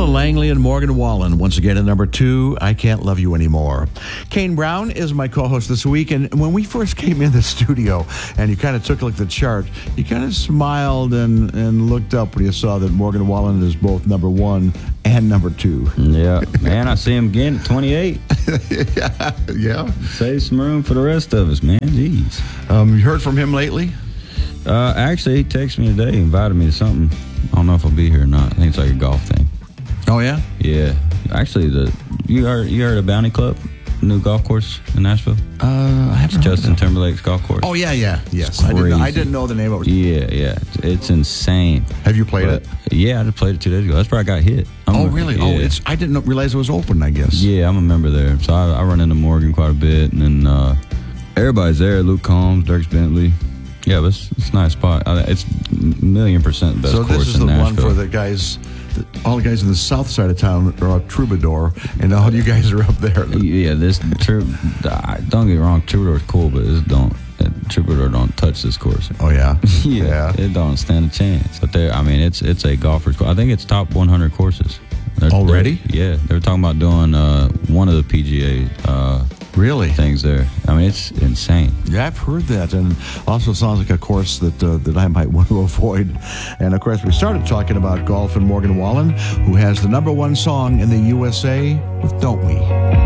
Golphin Langley and Morgan Wallen. Once again at number 2, I Can't Love You Anymore. Kane Brown is my co-host this week, and when we first came in the studio and you kind of took a look at the chart, you kind of smiled and looked up when you saw that Morgan Wallen is both number 1 and number 2. Yeah, man, I see him again at 28. Yeah. Save some room for the rest of us, man. Jeez. You heard from him lately? Actually, he texted me today, invited me to something. I don't know if I'll be here or not. I think it's like a golf thing. Oh, yeah? Yeah. Actually, you heard of Bounty Club, new golf course in Nashville? I haven't. Justin Timberlake's golf course. Oh, yeah. Yes. I didn't know the name of it. Yeah. It's insane. Have you played it? Yeah, I just played it 2 days ago. That's where I got hit. Really? Yeah. I didn't realize it was open, I guess. Yeah, I'm a member there. So I run into Morgan quite a bit, and then everybody's there. Luke Combs, Dirk Bentley. Yeah, but it's a nice spot. It's 1,000,000% the best course in Nashville. So this is the one for the guys, all the guys in the south side of town are at Troubadour, and all you guys are up there. Yeah, don't get me wrong, Troubadour's cool, but Troubadour don't touch this course. Oh, yeah? Yeah. It don't stand a chance. But it's a golfer's course. I think it's top 100 courses. Already? Yeah, they were talking about doing one of the PGA really things there. I mean, it's insane. Yeah, I've heard that, and also sounds like a course that I might want to avoid. And of course, we started talking about golf and Morgan Wallen, who has the number 1 song in the USA with "Don't We."